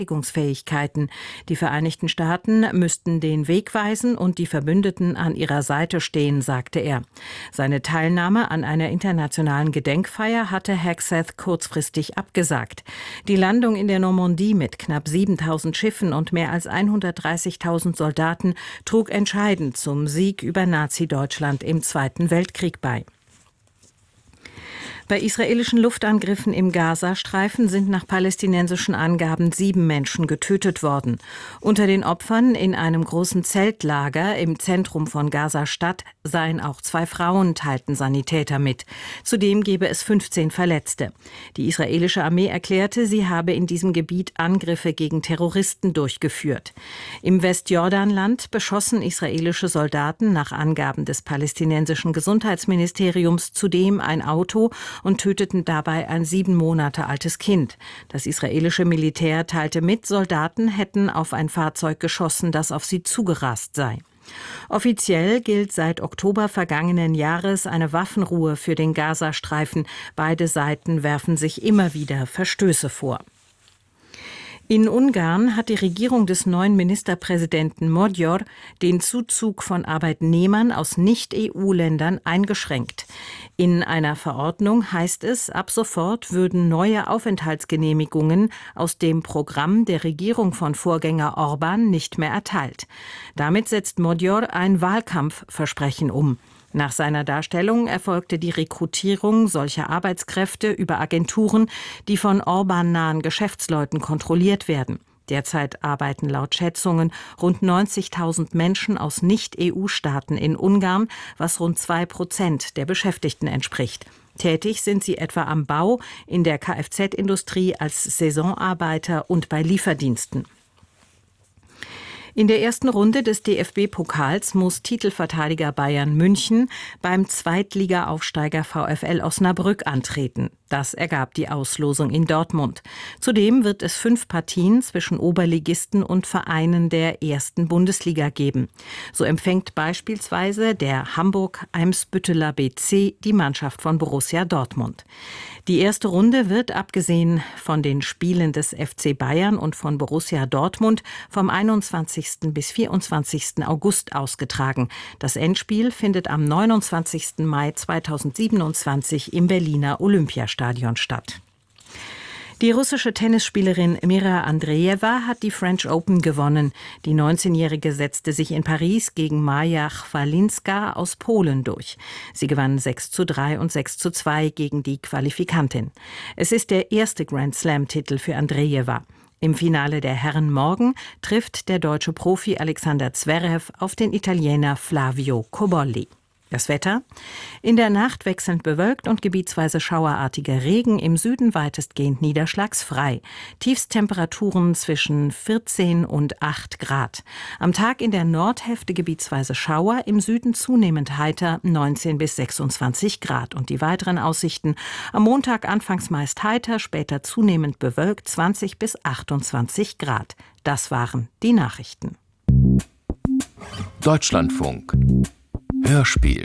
Verteidigungsfähigkeiten. Die Vereinigten Staaten müssten den Weg weisen und die Verbündeten an ihrer Seite stehen, sagte er. Seine Teilnahme an einer internationalen Gedenkfeier hatte Hegseth kurzfristig abgesagt. Die Landung in der Normandie mit knapp 7.000 Schiffen und mehr als 130.000 Soldaten trug entscheidend zum Sieg über Nazi-Deutschland im Zweiten Weltkrieg bei. Bei israelischen Luftangriffen im Gazastreifen sind nach palästinensischen Angaben 7 Menschen getötet worden. Unter den Opfern in einem großen Zeltlager im Zentrum von Gaza-Stadt seien auch 2 Frauen, teilten Sanitäter mit. Zudem gebe es 15 Verletzte. Die israelische Armee erklärte, sie habe in diesem Gebiet Angriffe gegen Terroristen durchgeführt. Im Westjordanland beschossen israelische Soldaten nach Angaben des palästinensischen Gesundheitsministeriums zudem ein Auto und töteten dabei ein 7 Monate altes Kind. Das israelische Militär teilte mit, Soldaten hätten auf ein Fahrzeug geschossen, das auf sie zugerast sei. Offiziell gilt seit Oktober vergangenen Jahres eine Waffenruhe für den Gazastreifen. Beide Seiten werfen sich immer wieder Verstöße vor. In Ungarn hat die Regierung des neuen Ministerpräsidenten Magyar den Zuzug von Arbeitnehmern aus Nicht-EU-Ländern eingeschränkt. In einer Verordnung heißt es, ab sofort würden neue Aufenthaltsgenehmigungen aus dem Programm der Regierung von Vorgänger Orbán nicht mehr erteilt. Damit setzt Magyar ein Wahlkampfversprechen um. Nach seiner Darstellung erfolgte die Rekrutierung solcher Arbeitskräfte über Agenturen, die von Orbán-nahen Geschäftsleuten kontrolliert werden. Derzeit arbeiten laut Schätzungen rund 90.000 Menschen aus Nicht-EU-Staaten in Ungarn, was rund 2% der Beschäftigten entspricht. Tätig sind sie etwa am Bau, in der Kfz-Industrie als Saisonarbeiter und bei Lieferdiensten. In der ersten Runde des DFB-Pokals muss Titelverteidiger Bayern München beim Zweitliga-Aufsteiger VfL Osnabrück antreten. Das ergab die Auslosung in Dortmund. Zudem wird es 5 Partien zwischen Oberligisten und Vereinen der ersten Bundesliga geben. So empfängt beispielsweise der Hamburg-Eimsbütteler BC die Mannschaft von Borussia Dortmund. Die erste Runde wird, abgesehen von den Spielen des FC Bayern und von Borussia Dortmund, vom 21. bis 24. August ausgetragen. Das Endspiel findet am 29. Mai 2027 im Berliner Olympiastadion statt. Die russische Tennisspielerin Mira Andreeva hat die French Open gewonnen. Die 19-Jährige setzte sich in Paris gegen Maja Chwalinska aus Polen durch. Sie gewann 6:3 und 6:2 gegen die Qualifikantin. Es ist der erste Grand-Slam-Titel für Andreeva. Im Finale der Herren morgen trifft der deutsche Profi Alexander Zverev auf den Italiener Flavio Cobolli. Das Wetter: In der Nacht wechselnd bewölkt und gebietsweise schauerartiger Regen, im Süden weitestgehend niederschlagsfrei. Tiefsttemperaturen zwischen 14 und 8 Grad. Am Tag in der Nordhälfte gebietsweise Schauer, im Süden zunehmend heiter 19 bis 26 Grad. Und die weiteren Aussichten: am Montag anfangs meist heiter, später zunehmend bewölkt 20 bis 28 Grad. Das waren die Nachrichten. Deutschlandfunk Hörspiel.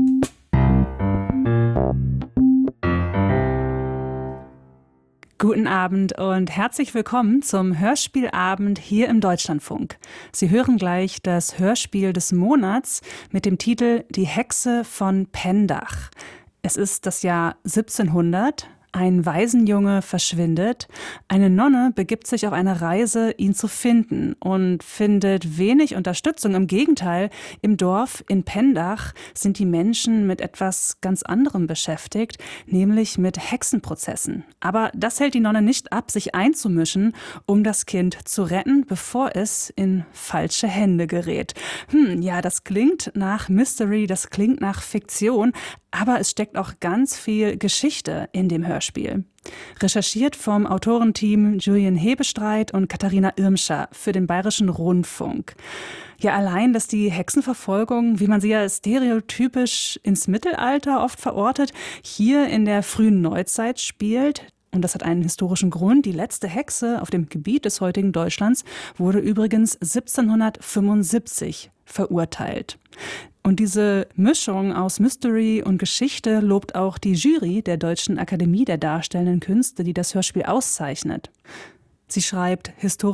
Guten Abend und herzlich willkommen zum Hörspielabend hier im Deutschlandfunk. Sie hören gleich das Hörspiel des Monats mit dem Titel Die Hexe von Pendach. Es ist das Jahr 1700. Ein Waisenjunge verschwindet. Eine Nonne begibt sich auf eine Reise, ihn zu finden, und findet wenig Unterstützung. Im Gegenteil, im Dorf in Pendach sind die Menschen mit etwas ganz anderem beschäftigt, nämlich mit Hexenprozessen. Aber das hält die Nonne nicht ab, sich einzumischen, um das Kind zu retten, bevor es in falsche Hände gerät. Ja, das klingt nach Mystery, das klingt nach Fiktion, aber es steckt auch ganz viel Geschichte in dem Hörspiel. Recherchiert vom Autorenteam Julian Hebestreit und Katharina Irmscher für den Bayerischen Rundfunk. Ja, allein, dass die Hexenverfolgung, wie man sie ja stereotypisch ins Mittelalter oft verortet, hier in der frühen Neuzeit spielt. Und das hat einen historischen Grund. Die letzte Hexe auf dem Gebiet des heutigen Deutschlands wurde übrigens 1775 verurteilt. Und diese Mischung aus Mystery und Geschichte lobt auch die Jury der Deutschen Akademie der Darstellenden Künste, die das Hörspiel auszeichnet. Sie schreibt historische